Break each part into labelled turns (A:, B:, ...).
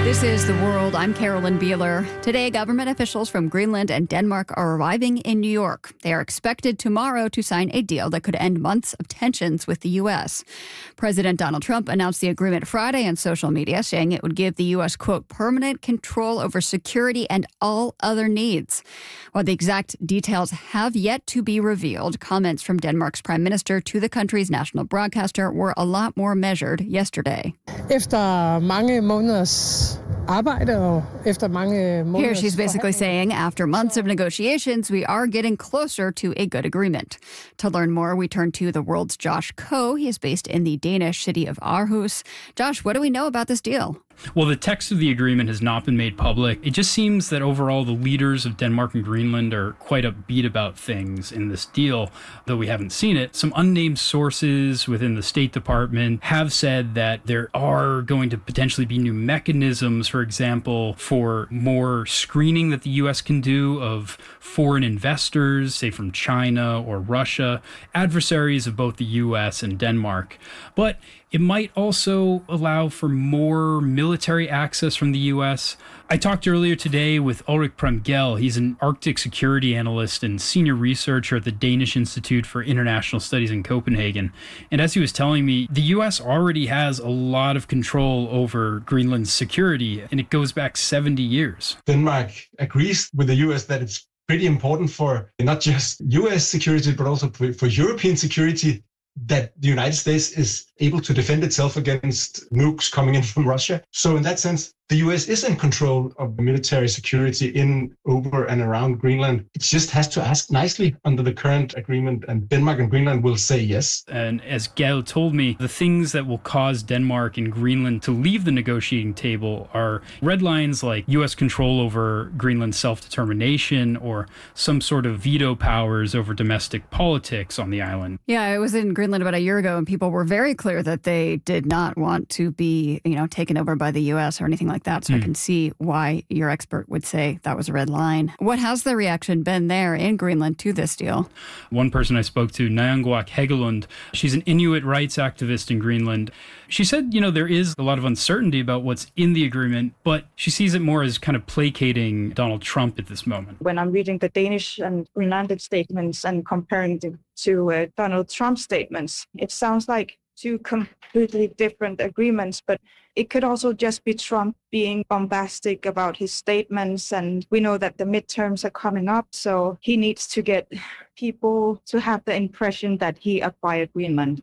A: This is The World. I'm Carolyn Beeler. Today, government officials from Greenland and Denmark are arriving in New York. They are expected tomorrow to sign a deal that could end months of tensions with the U.S. President Donald Trump announced the agreement Friday on social media, saying it would give the U.S., quote, permanent control over security and all other needs. While the exact details have yet to be revealed, comments from Denmark's prime minister to the country's national broadcaster were a lot more measured yesterday.
B: Efter mange måneders arbejde og efter mange måneders
A: Here she's basically saying, after months of negotiations, we are getting closer to a good agreement. To learn more, we turn to The World's Josh Coe. He is based in the Danish city of Aarhus. Josh, what do we know about this deal?
C: Well, the text of the agreement has not been made public. It just seems that overall the leaders of Denmark and Greenland are quite upbeat about things in this deal, though we haven't seen it. Some unnamed sources within the State Department have said that there are going to potentially be new mechanisms, for example, for more screening that the U.S. can do of foreign investors, say from China or Russia, adversaries of both the U.S. and Denmark. But it might also allow for more military access from the U.S. I talked earlier today with Ulrik Premgel. He's an Arctic security analyst and senior researcher at the Danish Institute for International Studies in Copenhagen. And as he was telling me, the U.S. already has a lot of control over Greenland's security, and it goes back 70 years.
D: Denmark agrees with the U.S. that it's pretty important for not just U.S. security, but also for European security, that the United States is able to defend itself against nukes coming in from Russia. So in that sense, the US is in control of the military security in, over, and around Greenland. It just has to ask nicely under the current agreement, and Denmark and Greenland will say yes.
C: And as Gael told me, the things that will cause Denmark and Greenland to leave the negotiating table are red lines like US control over Greenland's self-determination or some sort of veto powers over domestic politics on the island.
A: Yeah, I was in Greenland about a year ago, and people were very clear that they did not want to be, taken over by the U.S. or anything like that. So I can see why your expert would say that was a red line. What has the reaction been there in Greenland to this deal?
C: One person I spoke to, Nyanguaq Hegelund, she's an Inuit rights activist in Greenland. She said, there is a lot of uncertainty about what's in the agreement, but she sees it more as kind of placating Donald Trump at this moment.
E: When I'm reading the Danish and Greenlandic statements and comparing them to Donald Trump's statements, it sounds like two completely different agreements, but it could also just be Trump being bombastic about his statements. And we know that the midterms are coming up, so he needs to get people to have the impression that he acquired Greenland.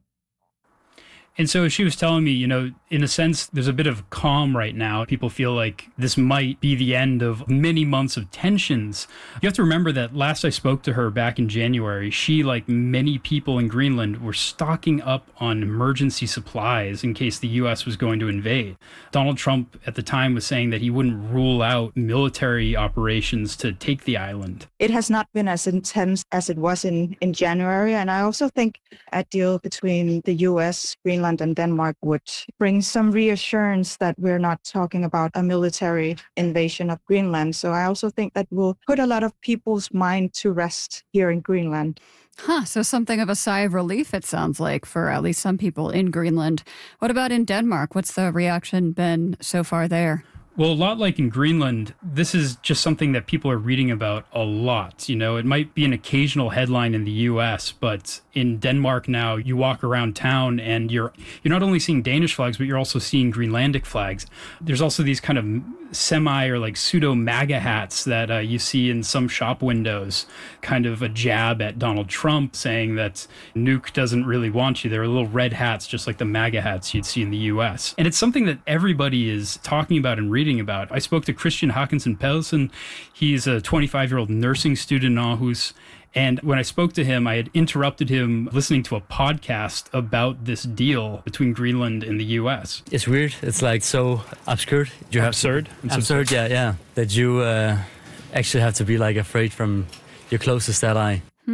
C: And so she was telling me, in a sense, there's a bit of calm right now. People feel like this might be the end of many months of tensions. You have to remember that last I spoke to her back in January, she, like many people in Greenland, were stocking up on emergency supplies in case the U.S. was going to invade. Donald Trump at the time was saying that he wouldn't rule out military operations to take the island.
E: It has not been as intense as it was in January. And I also think a deal between the U.S., Greenland, and Denmark would bring some reassurance that we're not talking about a military invasion of Greenland. So I also think that will put a lot of people's mind to rest here in Greenland.
A: So something of a sigh of relief, it sounds like, for at least some people in Greenland. What about in Denmark? What's the reaction been so far there?
C: Well, a lot like in Greenland, this is just something that people are reading about a lot. It might be an occasional headline in the U.S., but in Denmark now, you walk around town and you're not only seeing Danish flags, but you're also seeing Greenlandic flags. There's also these kind of semi or like pseudo MAGA hats that you see in some shop windows, kind of a jab at Donald Trump saying that Nuke doesn't really want you. They're little red hats, just like the MAGA hats you'd see in the U.S. And it's something that everybody is talking about and reading about. I spoke to Christian Haakonsen Pelsen. He's a 25-year-old nursing student in Aarhus. And when I spoke to him, I had interrupted him listening to a podcast about this deal between Greenland and the U.S.
F: It's weird. It's like so obscure.
C: Absurd?
F: Absurd, yeah. That you actually have to be like afraid from your closest ally.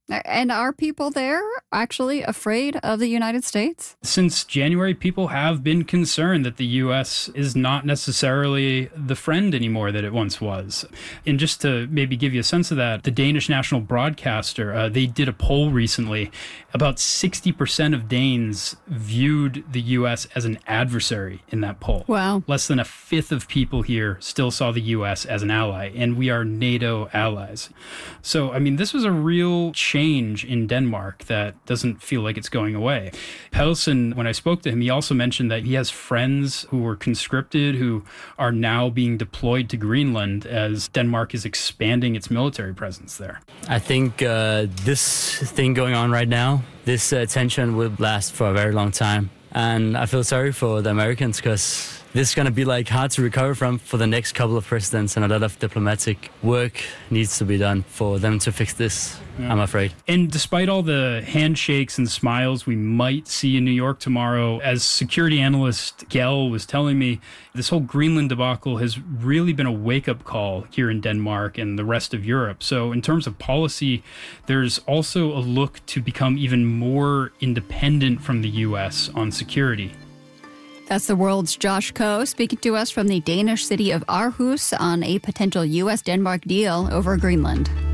A: And are people there actually afraid of the United States?
C: Since January, people have been concerned that the U.S. is not necessarily the friend anymore that it once was. And just to maybe give you a sense of that, the Danish national broadcaster, they did a poll recently. About 60% of Danes viewed the U.S. as an adversary in that poll.
A: Wow.
C: Less than a fifth of people here still saw the U.S. as an ally, and we are NATO allies. So, I mean, this was a real change in Denmark that doesn't feel like it's going away. Pedersen, when I spoke to him, he also mentioned that he has friends who were conscripted who are now being deployed to Greenland as Denmark is expanding its military presence there.
F: I think this thing going on right now, this tension will last for a very long time. And I feel sorry for the Americans because this is going to be like hard to recover from for the next couple of presidents, and a lot of diplomatic work needs to be done for them to fix this, I'm afraid.
C: And despite all the handshakes and smiles we might see in New York tomorrow, as security analyst Gell was telling me, this whole Greenland debacle has really been a wake-up call here in Denmark and the rest of Europe. So in terms of policy, there's also a look to become even more independent from the U.S. on security.
A: That's the World's Josh Coe speaking to us from the Danish city of Aarhus on a potential U.S.-Denmark deal over Greenland.